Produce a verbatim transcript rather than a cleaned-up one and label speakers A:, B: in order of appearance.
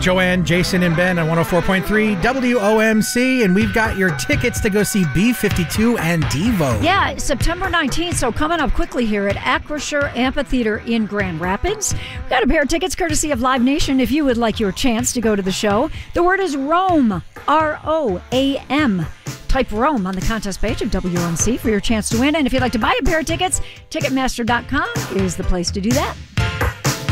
A: Joanne, Jason, and Ben on one oh four point three W O M C, and we've got your tickets to go see B fifty-two and Devo.
B: Yeah, September nineteenth, so coming up quickly here at Acrisure Amphitheater in Grand Rapids. We've got a pair of tickets courtesy of Live Nation if you would like your chance to go to the show. The word is Rome, R O A M. Type Rome on the contest page of W O M C for your chance to win. And if you'd like to buy a pair of tickets, Ticketmaster dot com is the place to do that.